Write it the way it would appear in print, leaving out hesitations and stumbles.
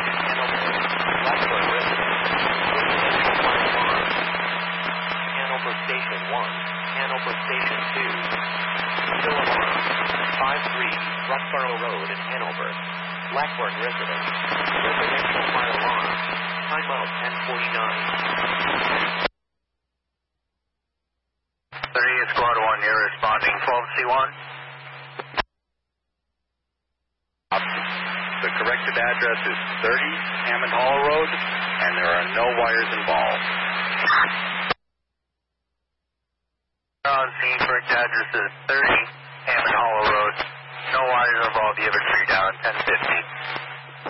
Hanover Station 1, Hanover Station 2. Still alarm. 53 Roxborough Road in Hanover. Blackburn residence. Residential fire alarm. Timeout 10:49. 38 Squad 1, you're responding 12C1. The corrected address is 30 Hammond Hollow Road, and there are no wires involved. On scene, correct address is 30 Hammond Hollow Road. No wires involved. You have a tree down at 1050.